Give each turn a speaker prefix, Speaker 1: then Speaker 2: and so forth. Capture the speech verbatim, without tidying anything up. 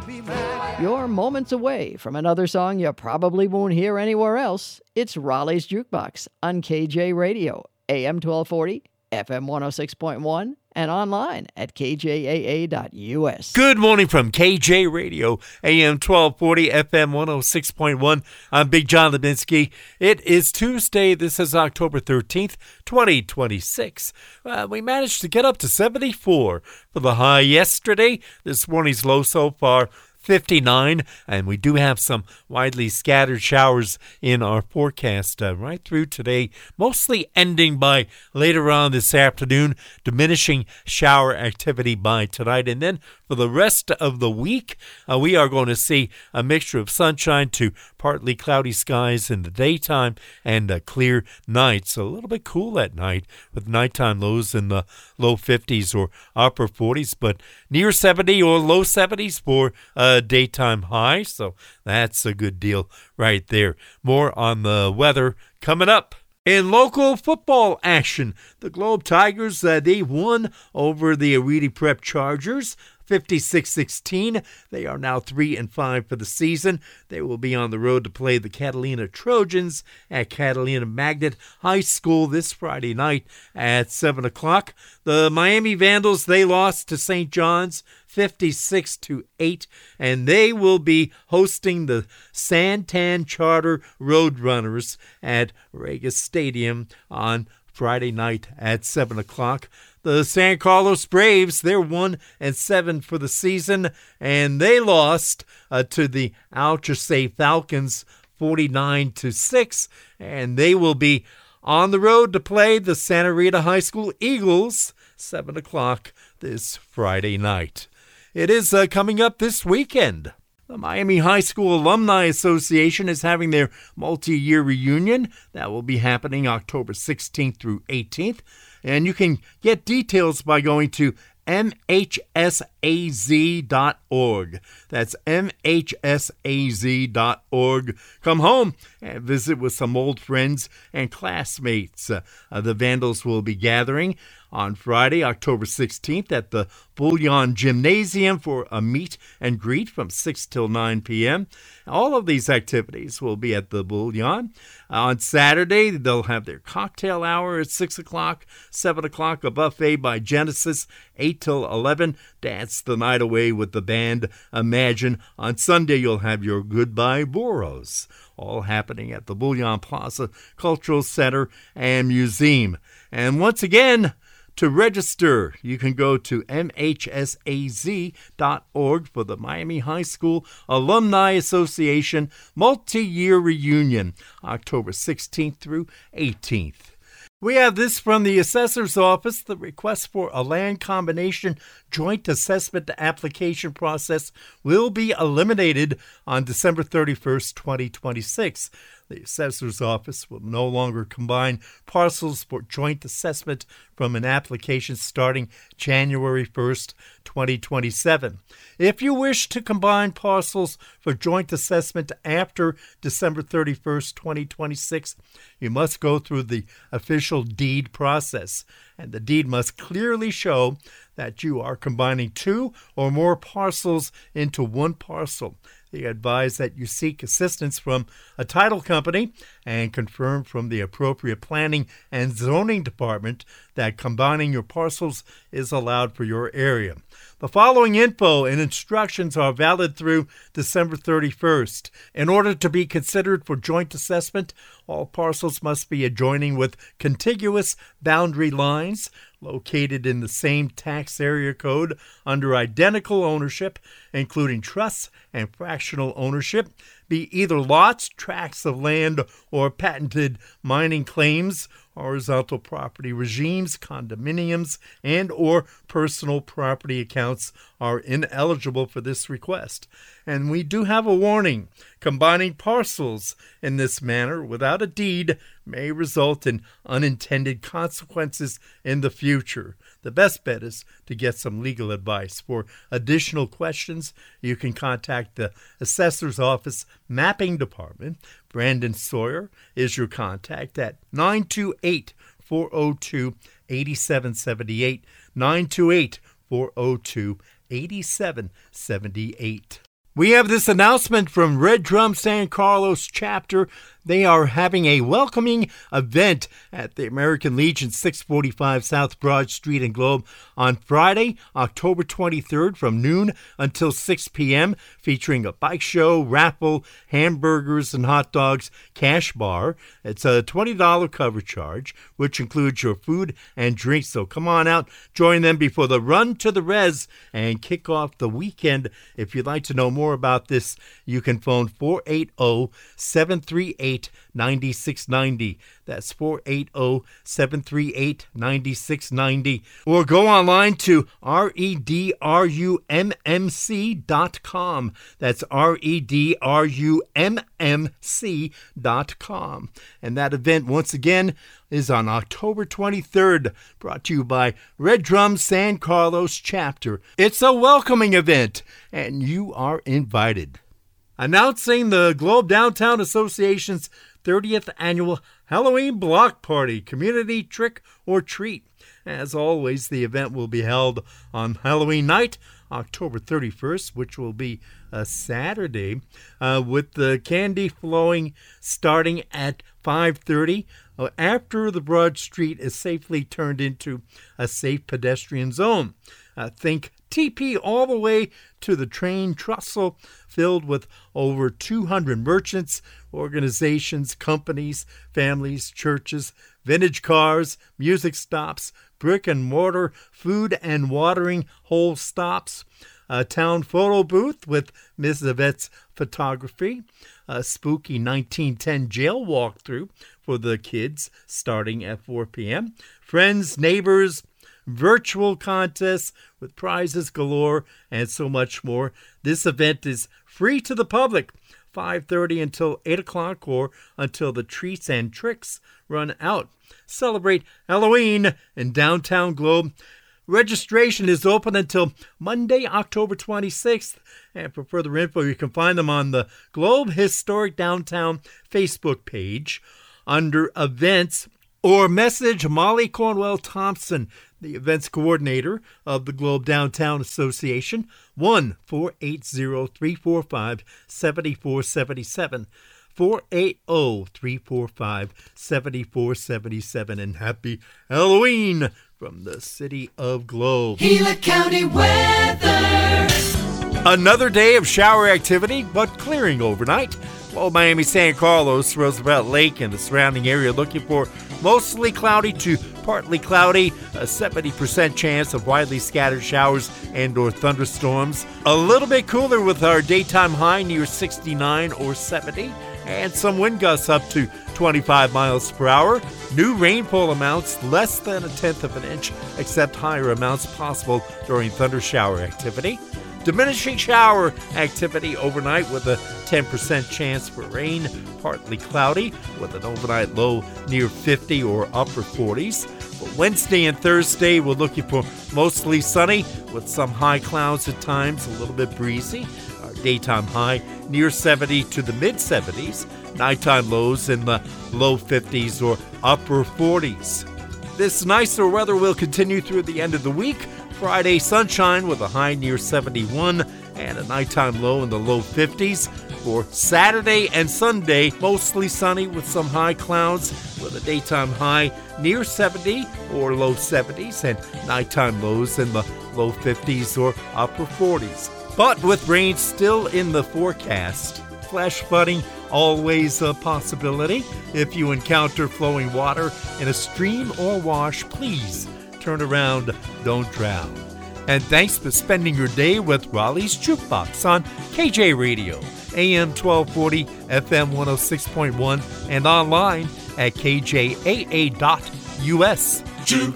Speaker 1: You're moments away from another song you probably won't hear anywhere else. It's Raleigh's Jukebox on K J Radio, A M twelve forty, F M one oh six point one, and online at k j a a dot u s.
Speaker 2: Good morning from K J Radio, A M twelve forty, F M one oh six point one. I'm Big John Lebinsky. It is Tuesday. This is October thirteenth, twenty twenty-six. Uh, we managed to get up to seventy-four for the high yesterday. This morning's low so far, fifty-nine, and we do have some widely scattered showers in our forecast uh, right through today, mostly ending by later on this afternoon, diminishing shower activity by tonight. And then for the rest of the week, uh, we are going to see a mixture of sunshine to partly cloudy skies in the daytime and uh, clear nights. So a little bit cool at night with nighttime lows in the low fifties or upper forties, but near seventy or low seventies for uh, daytime high, so that's a good deal right there. More on the weather coming up. In local football action, the Globe Tigers, uh, they won over the Reedy Prep Chargers, fifty-six sixteen. They are now three and five for the season. They will be on the road to play the Catalina Trojans at Catalina Magnet High School this Friday night at seven o'clock. The Miami Vandals, they lost to Saint John's fifty-six to eight, and they will be hosting the Santan Charter Roadrunners at Regis Stadium on Friday night at seven o'clock. The San Carlos Braves, they're one and seven for the season, and they lost uh, to the Alchese Falcons forty-nine to six, and they will be on the road to play the Santa Rita High School Eagles, seven o'clock this Friday night. It is uh, coming up this weekend. The Miami High School Alumni Association is having their multi-year reunion. That will be happening October sixteenth through eighteenth. And you can get details by going to m h s a z dot org. That's m h s a z dot org. Come home and visit with some old friends and classmates. Uh, uh, the Vandals will be gathering on Friday, October sixteenth at the Bullion Gymnasium for a meet and greet from six till nine p.m. All of these activities will be at the Bullion. On Saturday, they'll have their cocktail hour at six o'clock, seven o'clock, a buffet by Genesis, eight till eleven. Dance the night away with the band Imagine. On Sunday, you'll have your Goodbye Boros, all happening at the Bullion Plaza Cultural Center and Museum. And once again, to register, you can go to m h s a z dot org for the Miami High School Alumni Association Multi-Year Reunion, October sixteenth through eighteenth. We have this from the Assessor's Office. The request for a land combination joint assessment application process will be eliminated on December thirty-first, twenty twenty-six. The Assessor's Office will no longer combine parcels for joint assessment from an application starting January first, twenty twenty-seven. If you wish to combine parcels for joint assessment after December thirty-first, twenty twenty-six, you must go through the official deed process, and the deed must clearly show that you are combining two or more parcels into one parcel. They advise that you seek assistance from a title company and confirm from the appropriate planning and zoning department that combining your parcels is allowed for your area. The following info and instructions are valid through December thirty-first. In order to be considered for joint assessment, all parcels must be adjoining with contiguous boundary lines, located in the same tax area code under identical ownership, including trusts and fractional ownership, be either lots, tracts of land, or patented mining claims, horizontal property regimes, condominiums, and or personal property accounts are ineligible for this request. And we do have a warning. Combining parcels in this manner without a deed may result in unintended consequences in the future. The best bet is to get some legal advice. For additional questions, you can contact the Assessor's Office Mapping Department. Brandon Sawyer is your contact at nine two eight, four oh two, eight seven seven eight, nine two eight, four oh two, eight seven seven eight. We have this announcement from Red Drum San Carlos chapter. They are having a welcoming event at the American Legion, six forty-five South Broad Street in Globe on Friday, October twenty-third from noon until six p.m., featuring a bike show, raffle, hamburgers and hot dogs, cash bar. It's a twenty dollars cover charge, which includes your food and drinks. So come on out, join them before the run to the res and kick off the weekend. If you'd like to know more about this, you can phone four eight zero, seven three eight, nine six nine zero. That's four eight zero, seven three eight, nine six nine zero. Or go online to redrummmc dot com. That's redrummmc dot com. And that event, once again, is on October twenty-third, brought to you by Red Drum San Carlos chapter. It's a welcoming event, and you are invited. Announcing the Globe Downtown Association's thirtieth Annual Halloween Block Party Community Trick or Treat. As always, the event will be held on Halloween night, October thirty-first, which will be a Saturday, uh, with the candy flowing starting at five thirty, uh, after the Broad Street is safely turned into a safe pedestrian zone. Uh, think T P all the way to the train trestle, filled with over two hundred merchants, organizations, companies, families, churches, vintage cars, music stops, brick and mortar, food and watering hole stops, a town photo booth with Miss Yvette's photography, a spooky nineteen ten jail walkthrough for the kids starting at four p.m., friends, neighbors, virtual contests with prizes galore, and so much more. This event is free to the public, five thirty until eight o'clock, or until the treats and tricks run out. Celebrate Halloween in downtown Globe. Registration is open until Monday, October twenty-sixth. And for further info, you can find them on the Globe Historic Downtown Facebook page under Events, or message Molly Cornwell Thompson, the events coordinator of the Globe Downtown Association, one four eight zero, three four five, seven four seven seven, four eight zero, three four five, seven four seven seven, and happy Halloween from the city of Globe.
Speaker 3: Gila County weather.
Speaker 2: Another day of shower activity, but clearing overnight. Globe Miami San Carlos, Roosevelt Lake, and the surrounding area looking for mostly cloudy to partly cloudy, a seventy percent chance of widely scattered showers and or thunderstorms. A little bit cooler with our daytime high near sixty-nine or seventy, and some wind gusts up to twenty-five miles per hour. New rainfall amounts less than a tenth of an inch, except higher amounts possible during thunder shower activity. Diminishing shower activity overnight with a ten percent chance for rain, partly cloudy with an overnight low near fifty or upper forties. For Wednesday and Thursday, we're looking for mostly sunny with some high clouds at times, a little bit breezy. Our daytime high near seventy to the mid seventies. Nighttime lows in the low fifties or upper forties. This nicer weather will continue through the end of the week. Friday, sunshine with a high near seventy-one and a nighttime low in the low fifties. For Saturday and Sunday, mostly sunny with some high clouds with a daytime high near seventy or low seventies and nighttime lows in the low fifties or upper forties. But with rain still in the forecast, flash flooding always a possibility. If you encounter flowing water in a stream or wash, please turn around, don't drown. And thanks for spending your day with Raleigh's Jukebox on K J Radio, A M twelve forty, F M one oh six point one, and online at K J A A dot U S.
Speaker 3: Juke